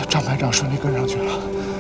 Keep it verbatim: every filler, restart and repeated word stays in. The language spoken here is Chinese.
张排长顺利跟上去了，